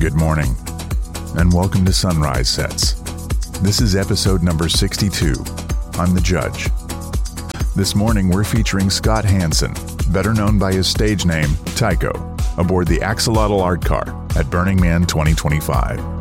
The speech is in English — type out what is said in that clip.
Good morning, and welcome to Sunrise Sets. This is episode number 62. I'm the Judge. This morning we're featuring Scott Hansen, better known by his stage name, Tycho, aboard the Axolotl Art Car at Burning Man 2025.